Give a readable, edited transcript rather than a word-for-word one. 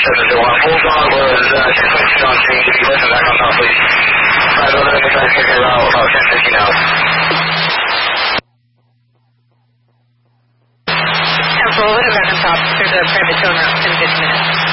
Bulldog was 10:22 on change. If you listen back on top, please. 511, we're trying to figure it out about 10:15 out. Council, we'll back on top through the private tone route in 15 minutes.